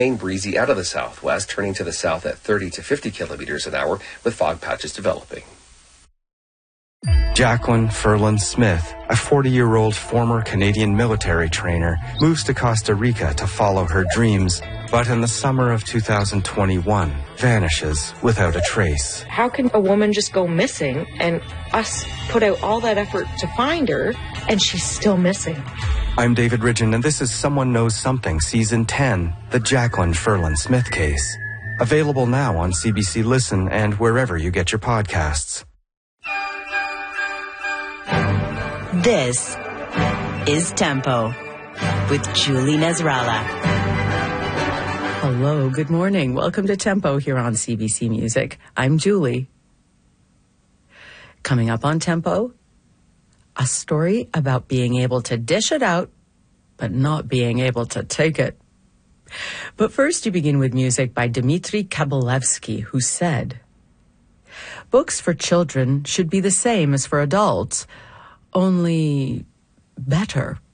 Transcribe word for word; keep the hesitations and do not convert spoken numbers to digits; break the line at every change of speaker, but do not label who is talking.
breezy out of the southwest, turning to the south at thirty to fifty kilometers an hour with fog patches developing.
Jacqueline Ferland Smith, a forty-year-old former Canadian military trainer, moves to Costa Rica to follow her dreams, but in the summer of two thousand twenty-one, vanishes without a trace.
How can a woman just go missing and us put out all that effort to find her and she's still missing?
I'm David Ridgen, and this is Someone Knows Something, Season ten, the Jacqueline Ferland Smith case. Available now on C B C Listen and wherever you get your podcasts.
This is Tempo with Julie Nasrallah.
Hello, good morning. Welcome to Tempo here on C B C Music. I'm Julie. Coming up on Tempo, a story about being able to dish it out, but not being able to take it. But first, you begin with music by Dmitry Kabalevsky, who said, "Books for children should be the same as for adults, only better."